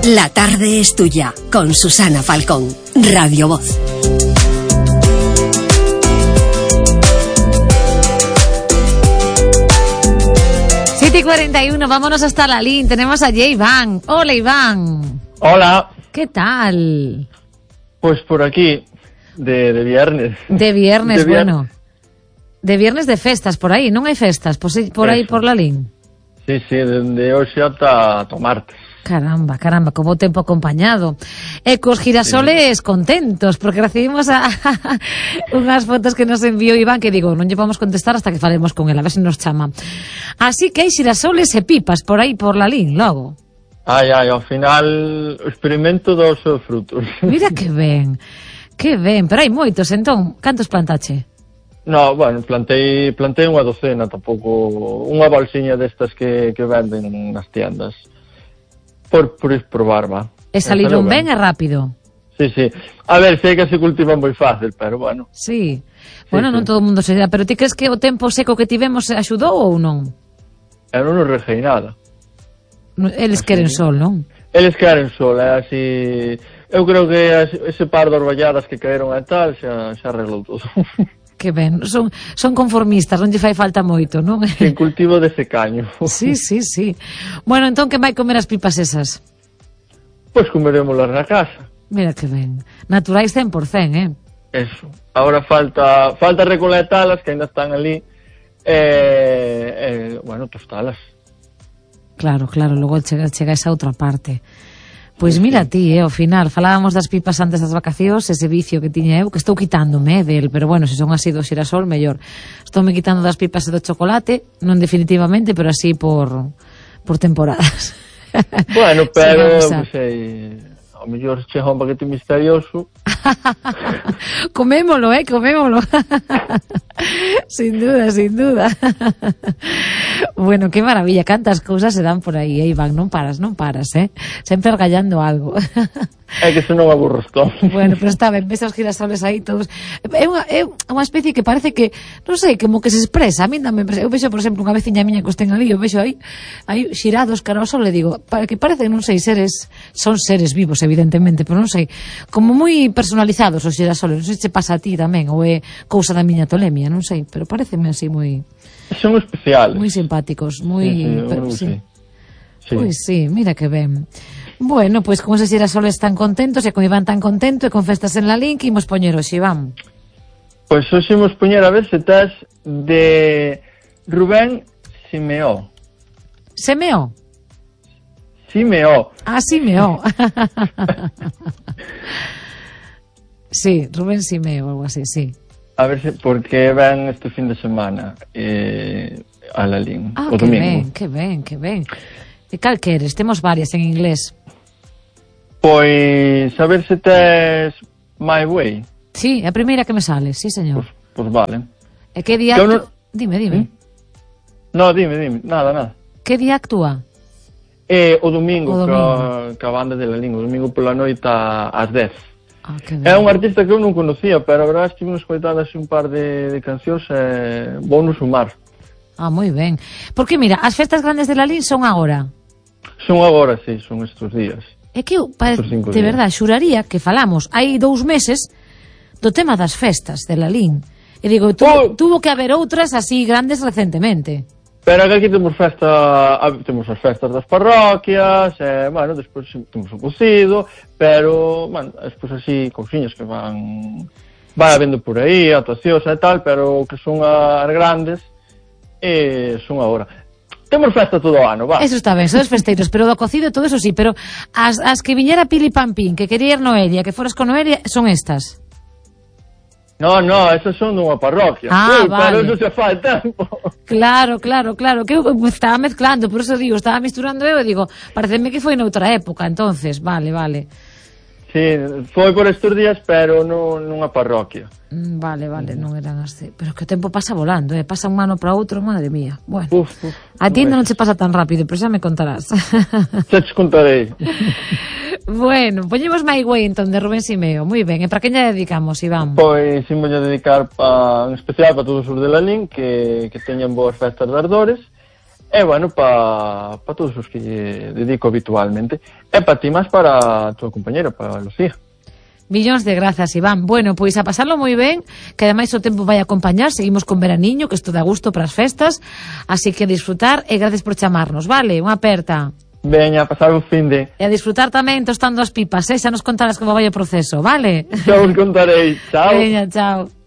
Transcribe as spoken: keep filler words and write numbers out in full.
La tarde es tuya, con Susana Falcón, Radio Voz. siete y cuarenta y uno, vámonos hasta Lalín. Tenemos a Iván. Hola, Iván. Hola. ¿Qué tal? Pues por aquí, de, de viernes. De viernes, de vier... bueno. De viernes de festas, por aí, non hai festas? Por, por aí, por Lalín? Sí, sí, dende hoxe ata o martes. Caramba, caramba, como tempo acompañado. E cos girasoles sí. Contentos, porque recibimos a, a, unhas fotos que nos enviou Iván, que digo, non lle vamos contestar hasta que falemos con ela, a ver se nos chama. Así que hai girasoles e pipas por aí, por Lalín, logo. Ai, ai, ao final o experimento dos frutos. Mira que ben, que ben, pero hai moitos, entón, cantos plantache? No, bueno, plantei plantei unha docena, tampouco unha bolsiña destas que, que venden nas tiendas. Por, por probar, va. E saliron ben e rápido. Sí, sí. A ver, sei que se cultiva moi fácil, pero bueno. Sí. Bueno, sí, non sí. Todo o mundo se dá, pero ti crees que o tempo seco que tivemos axudou ou non? Eu non o rejei nada. Eles así, queren sol, non? Eles queren sol, é así... Eu creo que ese par de orballadas que caeron e tal xa, xa arreglou todo. Que ben, son, son conformistas, non lle fai falta moito, non? En cultivo dese caño. Sí, sí, sí. Bueno, entón, que vai comer as pipas esas? Pois comerémolas na casa. Mira que ben. Naturais cen por cen, eh? Eso. Agora falta falta recolectalas, que ainda están ali, e, eh, bueno, tostalas. Claro, claro, logo chega, chega esa outra parte. Pois mira ti, eh, ao final, falábamos das pipas antes das vacacións, ese vicio que tiña eu, que estou quitándome eh, del, pero bueno, se son así do xirasol, mellor. Estou me quitando das pipas e do chocolate, non definitivamente, pero así por por temporadas. Bueno, pero, non sei, ao mellor chega un paquete misterioso. Comémolo, eh, comémolo. Sin duda, sin duda. Bueno, qué maravilla, cantas cousas se dan por aí, eh, Iván, non paras, non paras, eh? Sempre argallando algo. É que se non aburros todo. Bueno, pero está ben, ves os girasoles aí todos. É unha, é unha especie que parece que, non sei, como que se expresa. A mí dame, eu vexo, por exemplo, unha veciña miña que os ten ali, eu vexo aí, aí xirados cara ao sol, le digo, para que parecen, non sei, seres, son seres vivos, evidentemente, pero non sei, como moi personalizados os girasoles. Non sei se pasa a ti tamén, ou é cousa da miña tolemia, non sei, pero pareceme así moi... Son especiales. Moi simpáticos, moi... Sí, sí, pero, sí. Sí. Pois sí, mira que ben. Bueno, pois pues, con esos girasoles tan contentos e con Iván tan contento e con festas en Lalín, que imos poñer hoxe, Iván? Pois pues, hoxe imos poñer a ver se estás de Rubén Simeó. Simeó? Simeó. Ah, Simeó. Sí, Rubén Simeó, algo así, sí. A ver se, porque ven este fin de semana eh, a Lalín, ah, o domingo. Ah, que ben, que ben, que ben. E cal queres? Temos varias en inglés. Pois, a ver se tes My Way. Sí, é a primeira que me sale, sí, señor. Pois, pois vale. E que día actúa? No... Dime, dime. ¿Mm? No, dime, dime, nada, nada. Que día actúa? Eh, o domingo, o domingo. Ca, ca banda de Lalín, o domingo pola noite ás dez. Ah, é un artista que eu non conocía, pero a verdade estive escoitando así un par de, de cancións e vou no sumar. Ah, moi ben. Porque mira, as festas grandes de Lalín son agora. Son agora, sí, son estes días. É que eu, de verdade, xuraría que falamos hai dous meses do tema das festas de Lalín. E digo, tu, oh. tuvo que haber outras así grandes recentemente. Pero aquí temos festa, temos as festas das parroquias, e, bueno, despois temos o cocido, pero, bueno, despois así, cousiñas que van, vai habendo por aí, actuacións e tal, pero que son as grandes, e son agora. Temos festa todo o ano, va. Eso está ben, sodes festeiros, pero do cocido todo eso sí, pero as, as que viñera Pili Pampín, que quería ir Noelia, que foras con Noelia, son estas. No, no, esas son dunha parroquia. Ah, sí, vale. Pero eso se fai tempo. Claro, claro, claro, que eu estaba mezclando, por eso digo, estaba misturando eu e digo, pareceme que foi noutra época, entonces, vale, vale. Sí, foi por estes días, pero non nunha parroquia. Mm, vale, vale, non eran así. Pero que o tempo pasa volando, eh? Pasa un ano para outro, madre mía. Bueno, uf, uf, a ti non se pasa tan rápido, pero xa me contarás. Xa te contarei. Bueno, poñemos My Way, entón, de Rubén Simeó. Moi ben, e para quen lle dedicamos, Iván? Pois, imos a dedicar pa, en especial para todos os de Lalín, que, que teñan boas festas de ardores. e, bueno, para pa todos os que lle dedico habitualmente, e para ti máis para a tua compañera, para Lucía. Millóns de grazas, Iván. Bueno, pois a pasarlo moi ben, que ademais o tempo vai acompañar, seguimos con veraniño, que isto dá gusto para as festas, así que a disfrutar e gracias por chamarnos, vale? Unha aperta. Veña, a pasar un fin de... E a disfrutar tamén tostando as pipas, eh? Xa nos contarás como vai o proceso, vale? Xa os contarei, chao. Veña, chao.